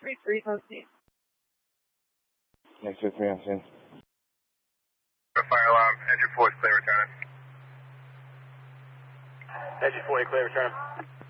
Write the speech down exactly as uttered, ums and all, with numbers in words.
three three posting. Next to three on scene. Fire alarm, engine four is clear, return. Engine four, clear, return.